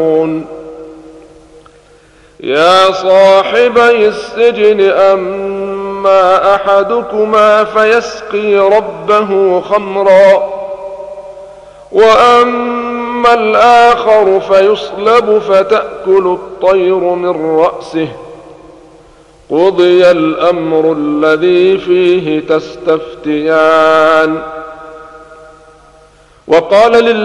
يا صاحبي السجن أما أحدكما فيسقي ربه خمرا وأما الآخر فيصلب فتأكل الطير من رأسه قضي الأمر الذي فيه تستفتيان. وقال